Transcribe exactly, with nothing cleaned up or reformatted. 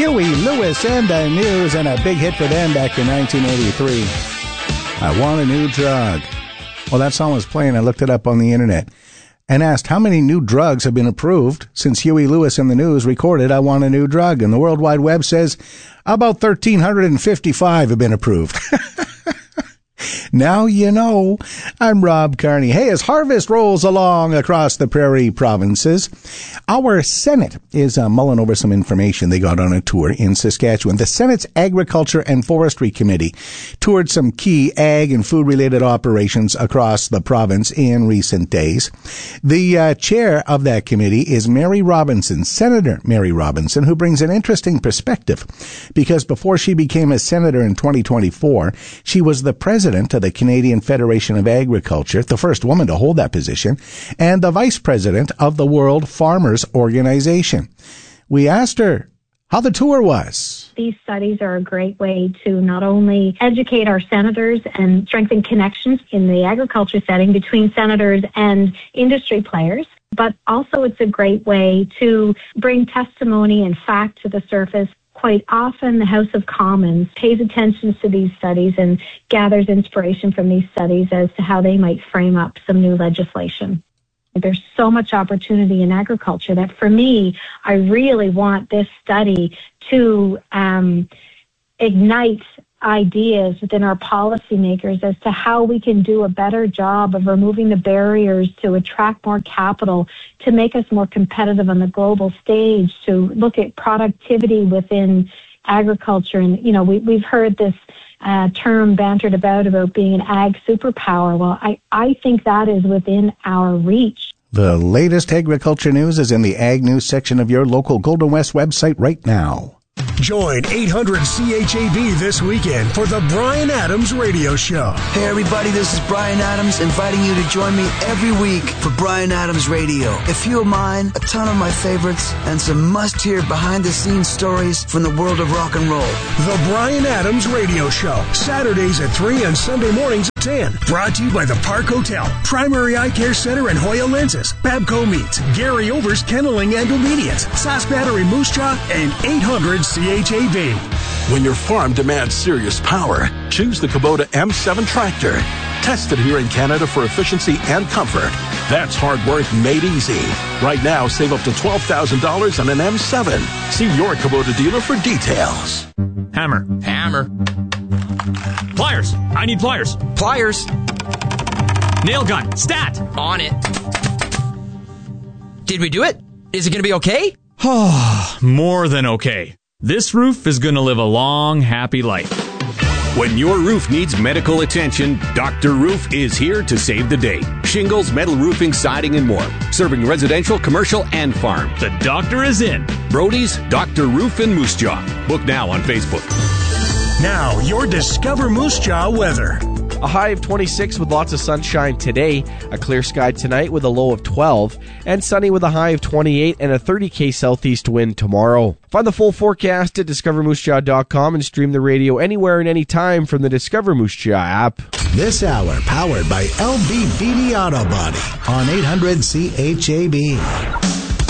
Huey Lewis and the News, and a big hit for them back in nineteen eighty-three. I Want a New Drug. Well, that song was playing. I looked it up on the internet and asked how many new drugs have been approved since Huey Lewis and the News recorded I Want a New Drug. And the World Wide Web says about one thousand three hundred fifty-five have been approved. Now you know. I'm Rob Carney. Hey, as harvest rolls along across the prairie provinces, our Senate is uh, mulling over some information they got on a tour in Saskatchewan. The Senate's Agriculture and Forestry Committee toured some key ag and food-related operations across the province in recent days. The uh, chair of that committee is Mary Robinson, Senator Mary Robinson, who brings an interesting perspective because before she became a senator in twenty twenty-four, she was the president of the Canadian Federation of Agriculture, the first woman to hold that position, and the vice president of the World Farmers Organization. We asked her how the tour was. These studies are a great way to not only educate our senators and strengthen connections in the agriculture setting between senators and industry players, but also it's a great way to bring testimony and fact to the surface. Quite often, the House of Commons pays attention to these studies and gathers inspiration from these studies as to how they might frame up some new legislation. There's so much opportunity in agriculture that, for me, I really want this study to um, ignite ideas within our policymakers as to how we can do a better job of removing the barriers to attract more capital, to make us more competitive on the global stage, to look at productivity within agriculture. And, you know, we, we've heard this uh, term bantered about, about being an ag superpower. Well, I, I think that is within our reach. The latest agriculture news is in the Ag News section of your local Golden West website right now. Join eight hundred C H A B this weekend for the Bryan Adams Radio Show. Hey everybody, this is Bryan Adams inviting you to join me every week for Bryan Adams Radio. A few of mine, a ton of my favorites, and some must-hear behind-the-scenes stories from the world of rock and roll. The Bryan Adams Radio Show, Saturdays at three and Sunday mornings at ten. Brought to you by the Park Hotel, Primary Eye Care Center and Hoya Lenses, Babco Meats, Gary Over's Kenneling and Obedience, Sask Battery Moose Jaw, and eight hundred C H A B. When your farm demands serious power, choose the Kubota M seven tractor. Tested here in Canada for efficiency and comfort. That's hard work made easy. Right now, save up to twelve thousand dollars on an M seven. See your Kubota dealer for details. Hammer. Hammer. Pliers. I need pliers. Pliers. Nail gun. Stat. On it. Did we do it? Is it going to be okay? More than okay. This roof is going to live a long, happy life. When your roof needs medical attention, Doctor Roof is here to save the day. Shingles, metal roofing, siding, and more. Serving residential, commercial, and farm. The doctor is in. Brody's, Doctor Roof in Moose Jaw. Book now on Facebook. Now, your Discover Moose Jaw weather. A high of twenty-six with lots of sunshine today, a clear sky tonight with a low of twelve, and sunny with a high of twenty-eight and a thirty kilometer southeast wind tomorrow. Find the full forecast at discover moose jaw dot com and stream the radio anywhere and anytime from the Discover Moose Jaw app. This hour powered by L B B D Auto Body on eight hundred C H A B.